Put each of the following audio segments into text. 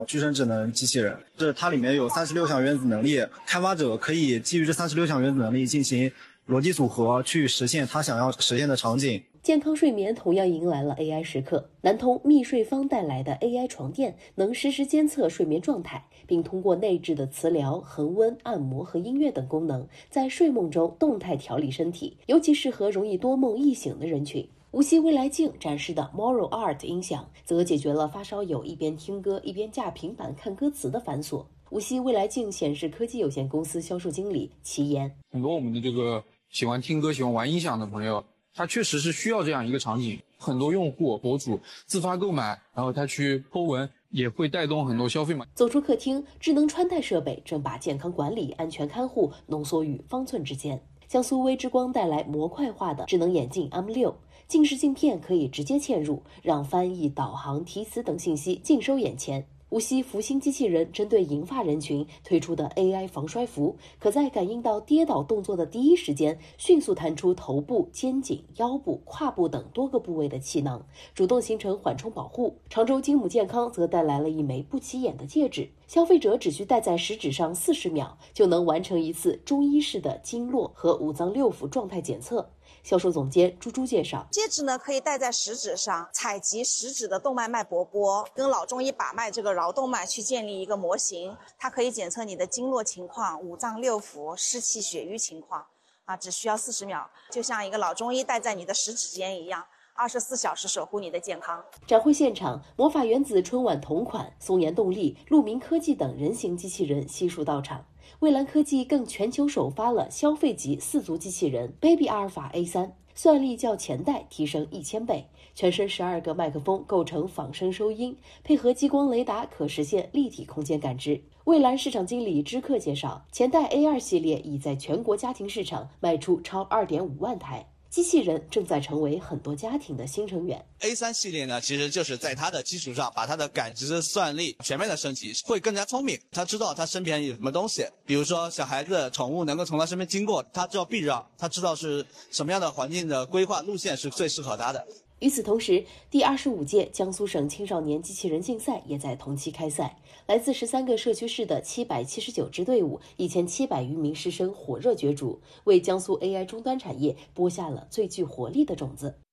具身智能机器人，它里面有36项原子能力，开发者可以基于这36项原子能力进行逻辑组合，去实现他想要实现的场景。 健康睡眠同样迎来了 AI 时刻，南通蜜睡方带来的 AI 床垫能实时监测睡眠状态，并通过内置的磁疗、恒温、按摩和音乐等功能，在睡梦中动态调理身体，尤其适合容易多梦易醒的人群。无锡未来镜展示的 Moral Art 音响则解决了发烧友一边听歌一边架平板看歌词的繁琐。无锡未来镜显示科技有限公司销售经理齐言： 很多我们的这个喜欢听歌喜欢玩音响的朋友，他确实是需要这样一个场景。很多用户博主自发购买，然后他去po文，也会带动很多消费嘛。 走出客厅，智能穿戴设备正把健康管理、安全看护浓缩于方寸之间。江苏微之光带来模块化的智能眼镜 M6，近视镜片可以直接嵌入，让翻译、导航、提词等信息尽收眼前。无锡福星机器人针对银发人群推出的 AI 防摔服，可在感应到跌倒动作的第一时间，迅速弹出头部、肩颈、腰部、胯部等多个部位的气囊，主动形成缓冲保护。常州金母健康则带来了一枚不起眼的戒指，消费者只需戴在食指上40秒，就能完成一次中医式的经络和五脏六腑状态检测。销售总监朱朱介绍， 戒指呢可以戴在食指上，采集食指的动脉脉搏波，跟老中医把脉这个桡动脉去建立一个模型，它可以检测你的经络情况、五脏六腑、湿气血瘀情况只需要40秒，就像一个老中医戴在你的食指间一样，24小时守护你的健康。 展会现场，魔法原子春晚同款、松岩动力、鹿鸣科技等人形机器人悉数到场。蔚蓝科技更全球首发了消费级4足机器人 Baby 阿尔法 A3， 算力较前代提升1000倍，全身12个麦克风构成仿声收音，配合激光雷达可实现立体空间感知。蔚蓝市场经理知客介绍，前代 A2 系列已在全国家庭市场卖出超2.5万台。机器人正在成为很多家庭的新成员。 A3 系列呢，其实就是在它的基础上，把它的感知算力全面的升级，会更加聪明。他知道他身边有什么东西，比如说小孩子、宠物能够从他身边经过，他知道避让，他知道是什么样的环境的规划路线是最适合他的。 与此同时，第25届江苏省青少年机器人竞赛也在同期开赛，来自13个社区市的779支队伍，1700余名师生火热角逐，为江苏 AI 终端产业播下了最具活力的种子。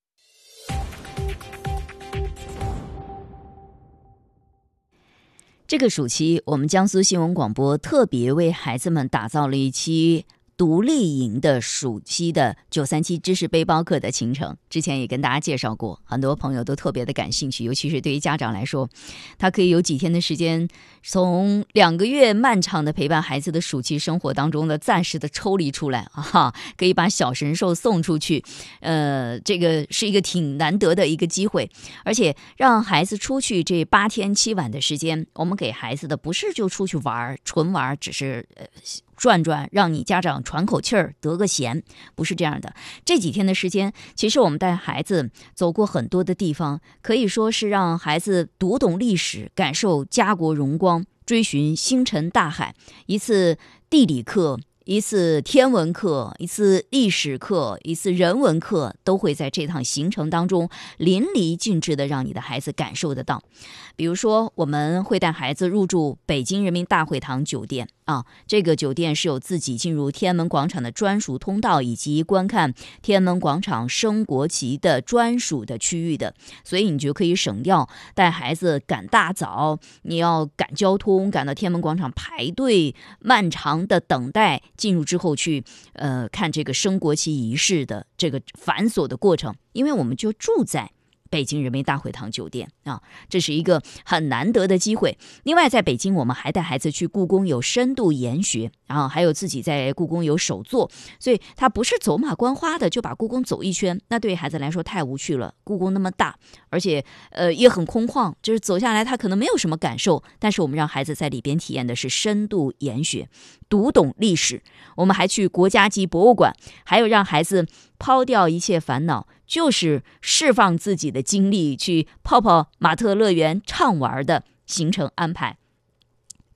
这个暑期，我们江苏新闻广播特别为孩子们打造了一期独立营的暑期的937知识背包课的行程，之前也跟大家介绍过，很多朋友都特别的感兴趣，尤其是对于家长来说，他可以有几天的时间，从2个月漫长的陪伴孩子的暑期生活当中的暂时的抽离出来可以把小神兽送出去，这个是一个挺难得的一个机会，而且让孩子出去这8天7晚的时间，我们给孩子的不是就出去玩纯玩，只是转转，让你家长喘口气儿，得个闲，不是这样的。这几天的时间，其实我们带孩子走过很多的地方，可以说是让孩子读懂历史，感受家国荣光，追寻星辰大海。一次地理课，一次天文课，一次历史课，一次人文课，都会在这趟行程当中淋漓尽致的让你的孩子感受得到。比如说，我们会带孩子入住北京人民大会堂酒店这个酒店是有自己进入天安门广场的专属通道，以及观看天安门广场升国旗的专属的区域的，所以你就可以省药，带孩子赶大早，你要赶交通，赶到天安门广场排队，漫长的等待，进入之后去看这个升国旗仪式的这个繁琐的过程，因为我们就住在北京人民大会堂酒店这是一个很难得的机会。另外，在北京我们还带孩子去故宫有深度研学，然后还有自己在故宫有手作，所以他不是走马观花的就把故宫走一圈，那对于孩子来说太无趣了。故宫那么大，而且也很空旷，就是走下来他可能没有什么感受，但是我们让孩子在里边体验的是深度研学，读懂历史。我们还去国家级博物馆，还有让孩子抛掉一切烦恼，就是释放自己的精力，去泡泡玛特乐园畅玩的行程安排。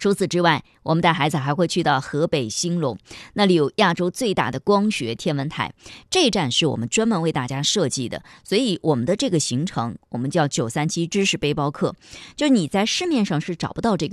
除此之外，我们带孩子还会去到河北兴隆，那里有亚洲最大的光学天文台，这一站是我们专门为大家设计的，所以我们的这个行程我们叫937知识背包客，就是你在市面上是找不到这个